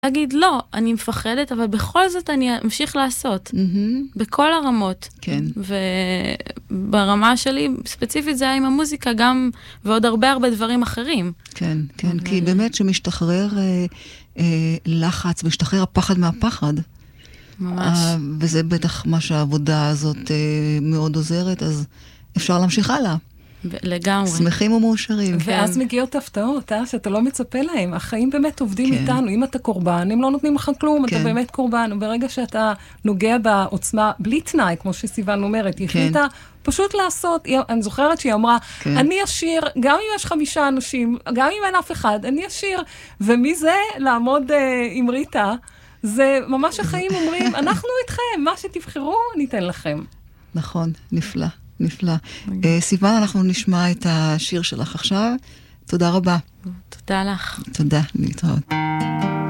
להגיד, לא, אני מפחדת, אבל בכל זאת אני אמשיך לעשות. בכל הרמות. כן. וברמה שלי, ספציפית זה היה עם המוזיקה, גם, ועוד הרבה דברים אחרים. כן, כן, כי באמת שמשתחרר לחץ, משתחרר הפחד מהפחד. ממש. וזה בטח מה שהעבודה הזאת מאוד עוזרת, אז אפשר להמשיך הלאה. לגמרי. שמחים ומאושרים. ואז מגיעות הפתעות, שאתה לא מצפה להם. החיים באמת עובדים איתנו. אם אתה קורבן, הם לא נותנים לך כלום, אתה באמת קורבן. וברגע שאתה נוגע בעוצמה, בלי תנאי, כמו שסיוון אומרת, היא החליטה פשוט לעשות. אני זוכרת שהיא אמרה, אני אשיר, גם אם יש 5 אנשים, גם אם אין אף אחד, אני אשיר. ומזה לעמוד עם ריטה, זה ממש החיים אומרים, אנחנו איתכם, מה שתבחרו, ניתן לכם. נכון, נפלא. נפלא. סיוון, אנחנו נשמע את השיר שלך עכשיו. תודה רבה. תודה לך. תודה, להתראות.